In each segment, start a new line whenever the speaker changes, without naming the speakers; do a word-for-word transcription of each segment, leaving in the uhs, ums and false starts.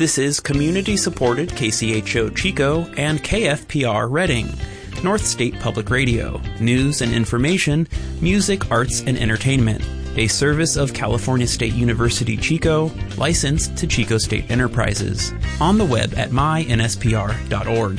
This is community-supported K C H O Chico and K F P R Reading, North State Public Radio, news and information, music, arts, and entertainment. A service of California State University Chico, licensed to Chico State Enterprises. On the web at my N S P R dot org.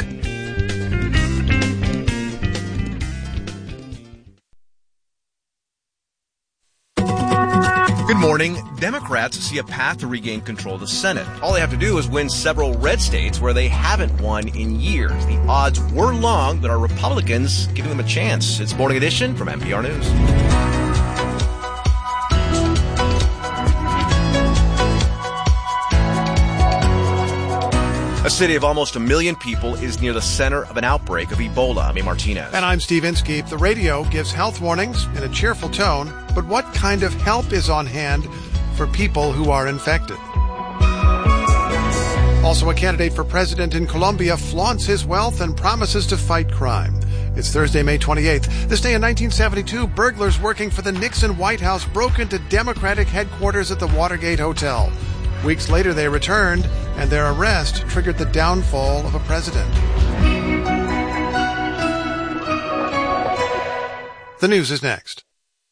Good morning. Democrats see a path to regain control of the Senate. All they have to do is win several red states where they haven't won in years. The odds were long, but are Republicans giving them a chance? It's Morning Edition from N P R News. A city of almost a million people is near the center of an outbreak of Ebola. I'm Martinez.
And I'm Steve Inskeep. The radio gives health warnings in a cheerful tone, but what kind of help is on hand for people who are infected? Also, a candidate for president in Colombia flaunts his wealth and promises to fight crime. It's Thursday, May twenty-eighth. This day in nineteen seventy-two, burglars working for the Nixon White House broke into Democratic headquarters at the Watergate Hotel. Weeks later, they returned, and their arrest triggered the downfall of a president. The news is next.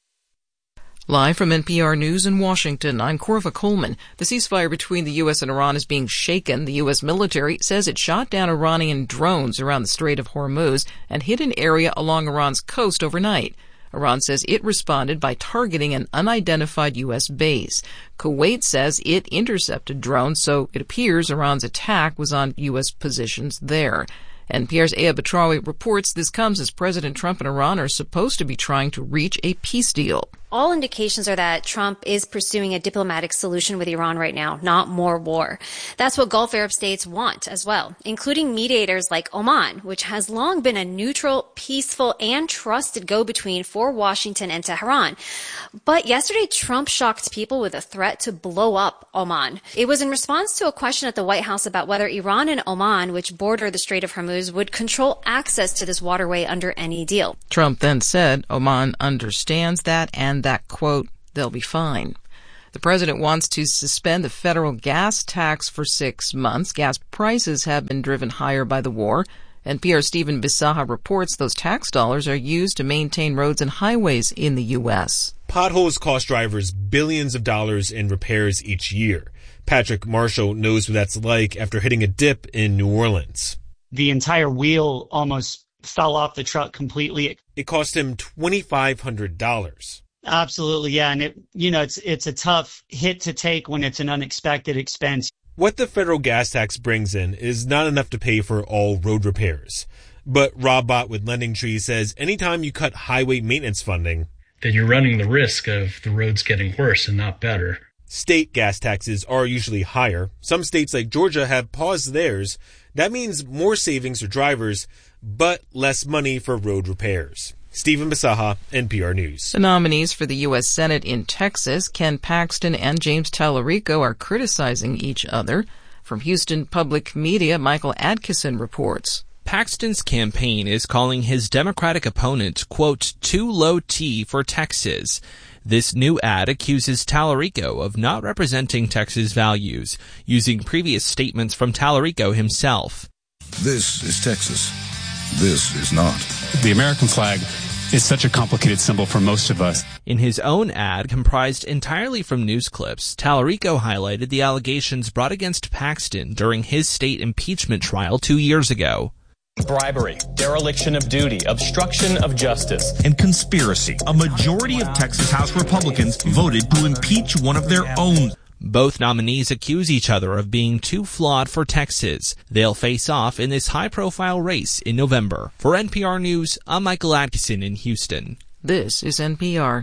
Live from N P R News in Washington, I'm Corva Coleman. The ceasefire between the U S and Iran is being shaken. The U S military says it shot down Iranian drones around the Strait of Hormuz and hit an area along Iran's coast overnight. Iran says it responded by targeting an unidentified U S base. Kuwait says it intercepted drones, so it appears Iran's attack was on U S positions there. N P R's Aya Batrawi reports this comes as President Trump and Iran are supposed to be trying to reach a peace deal.
All indications are that Trump is pursuing a diplomatic solution with Iran right now, not more war. That's what Gulf Arab states want as well, including mediators like Oman, which has long been a neutral, peaceful, and trusted go-between for Washington and Tehran. But yesterday, Trump shocked people with a threat to blow up Oman. It was in response to a question at the White House about whether Iran and Oman, which border the Strait of Hormuz, would control access to this waterway under any deal.
Trump then said Oman understands that and that, quote, they'll be fine. The president wants to suspend the federal gas tax for six months. Gas prices have been driven higher by the war. N P R's Stephen Bisaha reports those tax dollars are used to maintain roads and highways in the U S.
Potholes cost drivers billions of dollars in repairs each year. Patrick Marshall knows what that's like after hitting a dip in New Orleans.
The entire wheel almost fell off the truck completely.
It cost him twenty-five hundred dollars.
Absolutely, yeah. And, it, you know, it's it's a tough hit to take when it's an unexpected expense.
What the federal gas tax brings in is not enough to pay for all road repairs. But Rob Bott with Lending Tree says anytime you cut highway maintenance funding,
then you're running the risk of the roads getting worse and not better.
State gas taxes are usually higher. Some states like Georgia have paused theirs. That means more savings for drivers, but less money for road repairs. Stephen Bisaha, N P R News.
The nominees for the U S Senate in Texas, Ken Paxton and James Tallarico, are criticizing each other. From Houston Public Media, Michael Adkison reports.
Paxton's campaign is calling his Democratic opponent, quote, too low T for Texas. This new ad accuses Tallarico of not representing Texas values, using previous statements from Tallarico himself.
This is Texas. This is not.
The American flag is such a complicated symbol for most of us.
In his own ad, comprised entirely from news clips, Tallarico highlighted the allegations brought against Paxton during his state impeachment trial two years ago.
Bribery, dereliction of duty, obstruction of justice,
and conspiracy. A majority of Texas House Republicans voted to impeach one of their own.
Both nominees accuse each other of being too flawed for Texas. They'll face off in this high-profile race in November. For N P R News, I'm Michael Atkinson in Houston.
This is N P R.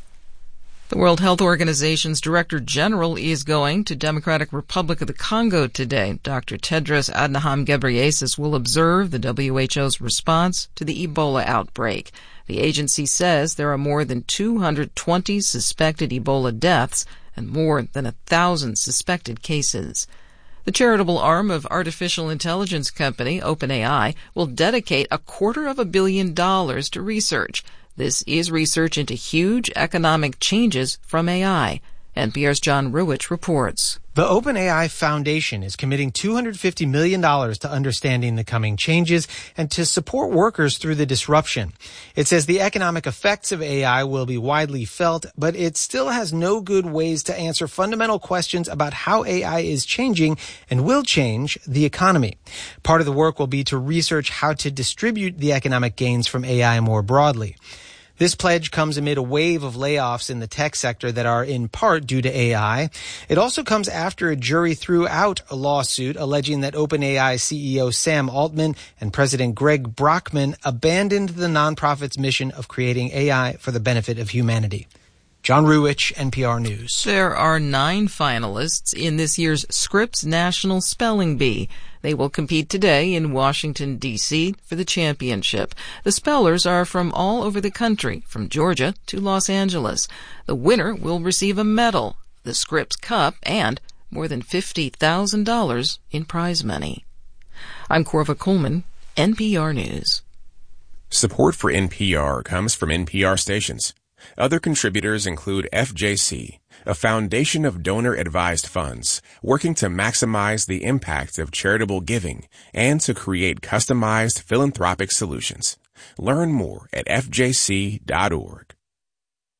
The World Health Organization's Director General is going to Democratic Republic of the Congo today. Doctor Tedros Adhanom Ghebreyesus will observe the W H O's response to the Ebola outbreak. The agency says there are more than two hundred twenty suspected Ebola deaths and more than a thousand suspected cases. The charitable arm of artificial intelligence company OpenAI will dedicate a quarter of a billion dollars to research. This is research into huge economic changes from A I. N P R's John Ruwitch reports.
The OpenAI Foundation is committing two hundred fifty million dollars to understanding the coming changes and to support workers through the disruption. It says the economic effects of A I will be widely felt, but it still has no good ways to answer fundamental questions about how A I is changing and will change the economy. Part of the work will be to research how to distribute the economic gains from A I more broadly. This pledge comes amid a wave of layoffs in the tech sector that are in part due to A I. It also comes after a jury threw out a lawsuit alleging that OpenAI C E O Sam Altman and President Greg Brockman abandoned the nonprofit's mission of creating A I for the benefit of humanity. John Ruwich, N P R News.
There are nine finalists in this year's Scripps National Spelling Bee. They will compete today in Washington, D C for the championship. The spellers are from all over the country, from Georgia to Los Angeles. The winner will receive a medal, the Scripps Cup, and more than fifty thousand dollars in prize money. I'm Corva Coleman, N P R News.
Support for N P R comes from N P R stations. Other contributors include F J C, a foundation of donor-advised funds working to maximize the impact of charitable giving and to create customized philanthropic solutions. Learn more at F J C dot org.